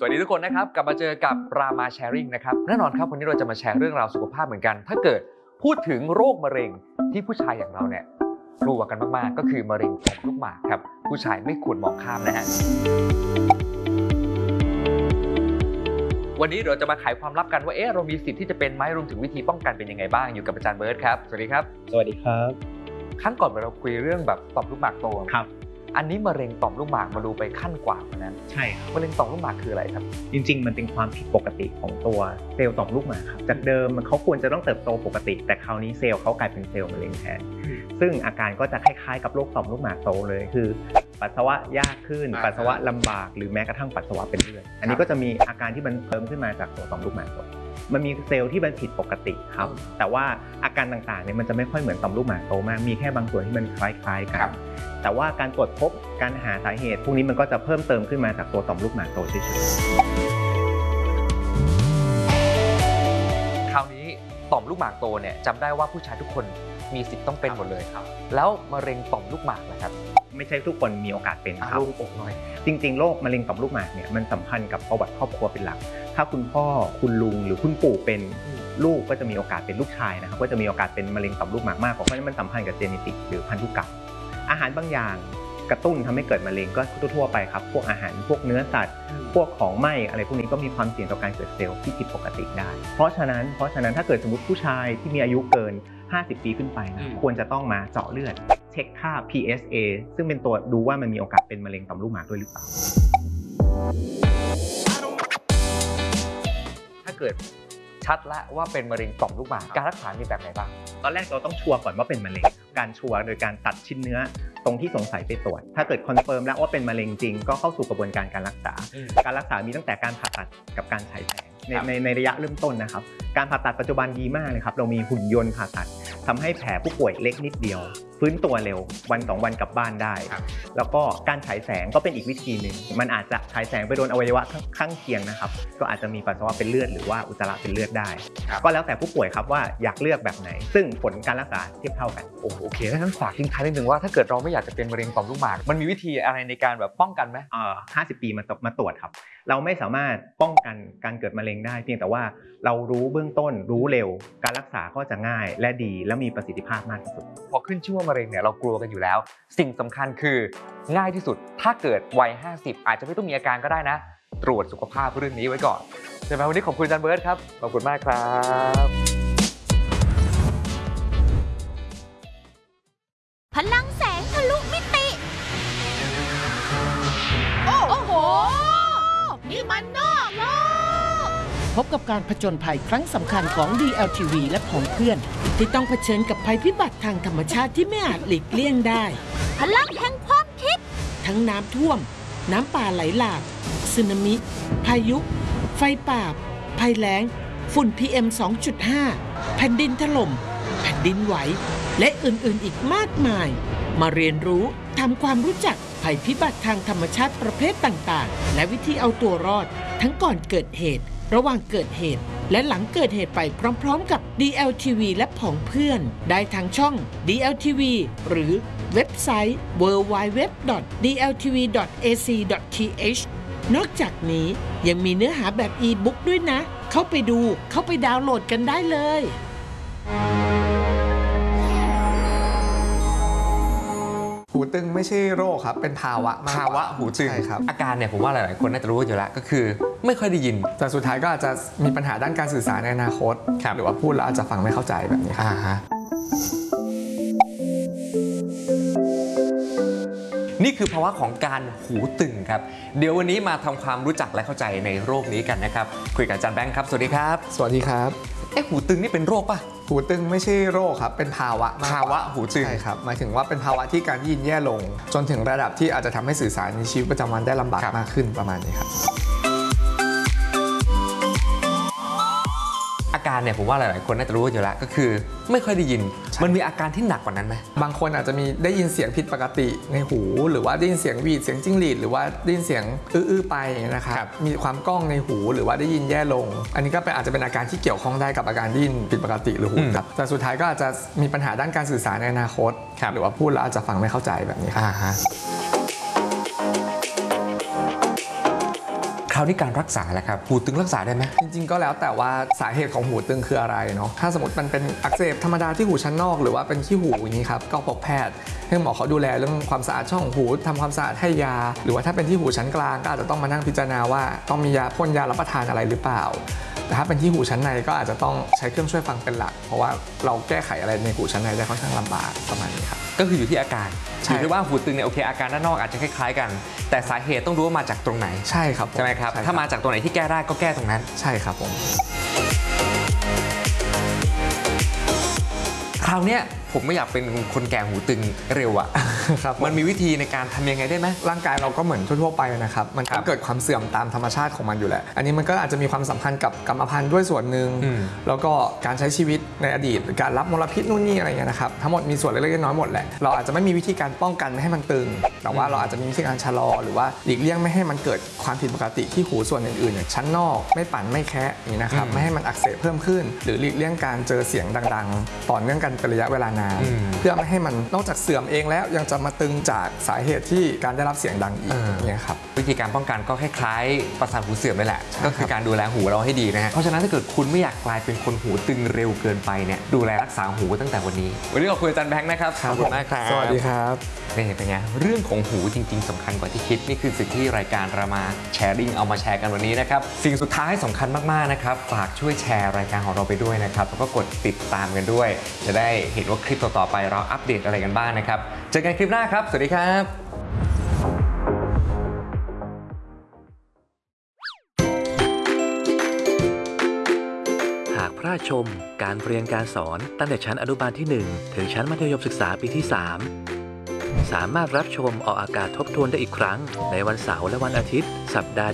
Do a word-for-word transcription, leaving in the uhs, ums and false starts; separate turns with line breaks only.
วัสดีทุกคนนะครับกลับมาเจอกับรามาแชร์ริ่งนะครับแน่นอนครับวันนี้เราจะมาแชร์เรื่องราวสุขภาพเหมือนกันถ้าเกิดพูดถึงโรคมะเร็งที่ผู้ชายอย่างเราเนี่ยกลัวกันมากๆก็คือมะเร็งต่อมลูกหมากครับผู้ชายไม่ควรมองข้ามนะฮะวันนี้เราจะมาไขความลับกันว่าเอ๊ะเรามีสิทธิ์ที่จะเป็นไหมรวมถึงวิธีป้องกันเป็นยังไงบ้างอยู่กับอาจารย์เบิร์ตครับสวัสดีครับ
สวัสดีครับ
ครั้งก่อนเราคุยเรื่องแบบต่อมลูกหมากโต
ครับ
อันนี้มะเร็งต่อมลูกหมากมาดูไปขั้นกว่านั้น
ใช่ครับ
มะเร็งต่อมลูกหมากคืออะไรครับ
จริงๆมันเป็นความผิดปกติของตัวเซลล์ต่อมลูกหมากครับจากเดิมมันเขาควรจะต้องเติบโตปกติแต่คราวนี้เซลล์เขากลายเป็นเซลล์มะเร็งแทนซึ่งอาการก็จะคล้ายๆกับโรคต่อมลูกหมากโตเลยคือปัสสาวะยากขึ้นปัสสาวะลำบากหรือแม้กระทั่งปัสสาวะเป็นเลือดอันนี้ก็จะมีอาการที่มันเพิ่มขึ้นมาจากตัวต่อมลูกหมากโตมันมีเซลล์ที่มันผิดปกติครับแต่ว่าอาการต่างๆเนี่ยมันจะไม่ค่อยเหมือนต่อมลูกหมากโตมากมีแค่บางส่วนที่มันคล้ายๆกันแต่ว่าการตรวจพบการหาสาเหตุพวกนี้มันก็จะเพิ่มเติมขึ้นมาจากตัวต่อมลูกหมากโตเฉย
ๆคราวนี้ต่อมลูกหมากโตเนี่ยจำได้ว่าผู้ชายทุกคนมีสิทธิ์ต้องเป็นหมดเลยครับแล้วมะเร็งต่อมลูกหมากนะครับ
ไม่ใช่ทุกคนมีโอกาสเป็นครับ
ลูกอกหน่อย
จริงๆโรคมะเร็งต่อมลูกหมากเนี่ยมันสัมพันธ์กับประวัติครอบครัวเป็นหลักถ้าคุณพ่อคุณลุงหรือคุณปู่เป็นลูกก็จะมีโอกาสเป็นลูกชายนะครับก็จะมีโอกาสเป็นมะเร็งต่อมลูกหมากมากเพราะฉะนั้นมันสัมพันธ์กับเจเนติกหรือพันธุกรรมอาหารบางอย่างกระตุ้นทำให้เกิดมะเร็งก็ทั่วๆไปครับพวกอาหารพวกเนื้อสัตว์พวกของไหม้อะไรพวกนี้ก็มีความเสี่ยงต่อการเกิดเซลล์ที่ผิดปกติได้เพราะฉะนั้นเพราะฉะนั้นถ้าเกิดสมมติผู้ชายที่มีอายุเกินห้าสิบปีขึ้นไปนะควรจะต้องมาเจาะเลือดเช็คค่า พี เอส เอ ซึ่งเป็นตัวดูว่ามันมีโอกาสเป็นมะเร็งต่อมลูกหมากด้วยหรือเปล่า
ถ้าเกิดชัดละว่าเป็นมะเร็งต่อมลูกหมากการรักษามีแบบไหนบ้าง
ตอนแรกเราต้องชัวร์ก่อนว่าเป็นมะเร็งการชัวร์โดยการตัดชิ้นเนื้อตรงที่สงสัยไปตรวจถ้าเกิดคอนเฟิร์มแล้วว่าเป็นมะเร็งจริงก็เข้าสู่กระบวนการการรักษาการรักษามีตั้งแต่การผ่าตัดกับการฉายแสงในในในระยะเริ่มต้นนะครับการผ่าตัดปัจจุบันดีมากเลยครับเรามีหุ่นยนต์ผ่าตัดทำให้แผลผู้ป่วยเล็กนิดเดียวฟื้นตัวเร็ววันสองวันกลับบ้านได้แล้วก็การฉายแสงก็เป็นอีกวิธีหนึ่งมันอาจจะฉายแสงไปโดนอวัยวะข้างเคียงนะครับก็อาจจะมีปัสสาวะเป็นเลือดหรือว่าอุจจาระเป็นเลือดได้ก็แล้วแต่ผู้ป่วยครับว่าอยากเลือกแบบไหนซึ่งผลการรักษาเทียบเท่ากัน
โอเคแล้วท่านฝากทิ้งท้ายนิดนึงว่าถ้าเกิดเราไม่อยากจะเป็นมะเร็งต่อมลูกหมากมันมีวิธีอะไรในการแบบป้องกันไหม
อ่าห้าสิบปีมามาตรวจครับเราไม่สามารถป้องกันการเกิดมะเร็งได้เพียงแต่ว่าเรารู้เบื้องต้นรู้เร็วการรักษาก็จะง่ายและดีและมีประสิทธิภาพมากที่สุด
พอขึ้นชื่อว่ามะเร็งเนี่ยเรากลัวกันอยู่แล้วสิ่งสำคัญคือง่ายที่สุดถ้าเกิดวัยห้าสิบอาจจะไม่ต้องมีอาการก็ได้นะตรวจสุขภาพเรื่องนี้ไว้ก่อนใช่ไหมวันนี้ขอบคุณอาจารย์เบิร์ตครับขอบคุณมากครับ
พลังแสงทะลุมิติโอ้โหนี่มันนอกโลก
พบกับการผจญภัยครั้งสำคัญของ ดี แอล ที วี และผองเพื่อนที่ต้องเผชิญกับภัยพิบัติทางธรรมชาติที่ไม่อาจหลีกเลี่ยงได้
พลังแห่งความคิด
ทั้งน้ำท่วมน้ำป่าไหลหลากสึนามิพายุไฟป่าภัยแล้งฝุ่น พี เอ็ม สองจุดห้า แผ่นดินถล่มแผ่นดินไหวและอื่นๆอีกมากมายมาเรียนรู้ทำความรู้จักภัยพิบัติทางธรรมชาติประเภทต่างๆและวิธีเอาตัวรอดทั้งก่อนเกิดเหตุระหว่างเกิดเหตุและหลังเกิดเหตุไปพร้อมๆกับ ดี แอล ที วี และผองเพื่อนได้ทางช่อง ดี แอล ที วี หรือเว็บไซต์ ดับเบิลยู ดับเบิลยู ดับเบิลยู ดอท ดี แอล ที วี ดอท เอ ซี ดอท ที เอช นอกจากนี้ยังมีเนื้อหาแบบอีบุ๊กด้วยนะเข้าไปดูเข้าไปดาวน์โหลดกันได้เลย
หูตึงไม่ใช่โรคครับเป็นภาวะ
ภาวะหูตึง
ใช่ครับ
อาการเนี่ยผมว่าหลายๆคนน่าจะรู้อยู่แล้วก็คือไม่ค่อยได้ยิน
แต่สุดท้ายก็อาจจะมีปัญหาด้านการสื่อสารในอนาคตหรือว่าพูดแล้วอาจจะฟังไม่เข้าใจแบบนี้ครับ
นี่คือภาวะของการหูตึงครับเดี๋ยววันนี้มาทำความรู้จักและเข้าใจในโรคนี้กันนะครับคุยกับอาจารย์แบงค์ครับสวัสดีครับ
สวัสดีครับ
เอ๊ะหูตึงนี่เป็นโรคป่ะ
หูตึงไม่ใช่โรคครับเป็นภาวะ
ภาวะหูตึง
ใช่ครับหมายถึงว่าเป็นภาวะที่การได้ยินแย่ลงจนถึงระดับที่อาจจะทำให้สื่อสารในชีวิตประจำวันได้ลำบากมากขึ้นประมาณนี้ครับ
อาการเนี่ยผมว่าหลายๆคนน่าจะรู้อยู่แล้วก็คือไม่ค่อยได้ยินมันมีอาการที่หนักกว่านั้นไหม
บางคนอาจจะมีได้ยินเสียงผิดปกติในหูหรือว่าได้ยินเสียงหวีดเสียงจิ้งหรีดหรือว่าได้ยินเสียงอื้อๆไปนะครับมีความก้องในหูหรือว่าได้ยินแย่ลงอันนี้ก็เป็นอาจจะเป็นอาการที่เกี่ยวข้องได้กับอาการได้ยินผิดปกติหรือหูดับแต่สุดท้ายก็อาจจะมีปัญหาด้านการสื่อสารในอนาคตหรือว่าพูดแล้วอาจจะฟังไม่เข้าใจแบบนี้ครับ
คราวนี้การรักษาแหละครับหูตึงรักษาได้ไหม
จริงๆก็แล้วแต่ว่าสาเหตุของหูตึงคืออะไรเนาะถ้าสมมติมันเป็นอักเสบธรรมดาที่หูชั้นนอกหรือว่าเป็นขี้หูอย่างนี้ครับก็พบแพทย์ให้หมอเขาดูแลเรื่องความสะอาดช่องหูทำความสะอาดให้ยาหรือว่าถ้าเป็นที่หูชั้นกลางก็อาจจะต้องมานั่งพิจารณาว่าต้องมียาพ่นยารับประทานอะไรหรือเปล่าแต่ถ้าเป็นที่หูชั้นในก็อาจจะต้องใช้เครื่องช่วยฟังเป็นหลักเพราะว่าเราแก้ไขอะไรในหูชั้นในได้ค่อนข้างลำบากประมาณนี้ครับ
ก็คืออยู่ที่อาการ
ใช่
อยู่ที่ว่าหูตึงเนี่ยโอเคอาการด้านนอกอาจจะคล้ายๆกัน แต่สาเหตุต้องรู้ว่ามาจากตรงไหน
ใช่ครับ
ใช่ไหมครับถ้ามาจากตรงไหนที่แก้ได้ก็แก้ตรงนั้น
ใช่ครับผม
คราวเนี้ยผมไม่อยากเป็นคนแก่หูตึงเร็วอะ
ครับ
มันมีวิธีในการทำยังไงได้ไหม
ร่างกายเราก็เหมือนทั่วๆไปนะครับมัน
ครั
ก็
บ
เกิดความเสื่อมตามธรรมชาติของมันอยู่แหละอันนี้มันก็อาจจะมีความสัมพันธ์กับกรรมพันธุ์ด้วยส่วนหนึ่ง
อืม
แล้วก็การใช้ชีวิตในอดีตการรับมลพิษนู่นนี่อะไรเงี้ยนะครับทั้งหมดมีส่วนเล็กๆน้อยๆหมดแหละเราอาจจะไม่มีวิธีการป้องกันไม่ให้มันตึง แต่ว่าเราอาจจะมีวิธีการชะลอหรือว่าหลีกเลี่ยงไม่ให้มันเกิดความผิดปกติที่หูส่วนอื่นๆอย่างชั้นนอกไม่ปั่นไม่แคะนี่นะครับไม่ให้มันอักเสบเพิ่มขึ้น หรือหลีกเลี่ยงการเจอเสียงดังๆ ต่อเนื่องกันเป็นระยะเวลานาน เพื่อไม่ให้มันนอกจากเสื่อมเองแล้วยังจะมาตึงจากสาเหตุที่การได้รับเสียงดังอีกเนี่ยครับ
วิธีการป้องกันก็คล้ายๆประสาทหูเสื่อมนี่แหละ
ใช่
ก็คือการดูแลหูเราให้ดีนะฮะเพราะฉะนั้นถ้าเกิดคุณไม่อยากกลายเป็นคนหูตึงเร็วเกินไปเนี่ยดูแลรักษาหูตั้งแต่วันนี้วันนี้ขอบคุณอาจารย์แบงค์นะครับขอบคุณมากครับ
สวัสดีครับ
นี่เป็นไงเรื่องของหูจริงๆสำคัญกว่าที่คิดนี่คือสิ่งที่รายการเรามาแชร์ริ่งเอามาแชร์กันวันนี้นะครับสิ่งสุดท้ายสำคัญมากๆนะครับฝากช่วยแชร์รายการของเราไปด้วยนะครับแล้วก็กดติดตามกันด้วย จะได้เห็นว่าคลิปต่อๆไปเราอัปเดตอะไรกันบ้างนะครับเจอกันคลิปหน้าครับสวัสดีครับ
หากพลาดชมการเรียนการสอนตั้งแต่ชั้นอนุบาลที่ หนึ่ง ถึงชั้นมัธยมศึกษาปีที่ สาม สามารถรับชมออกอากาศทบทวนได้อีกครั้งในวันเสาร์และวันอาทิตย์ สัปดาห์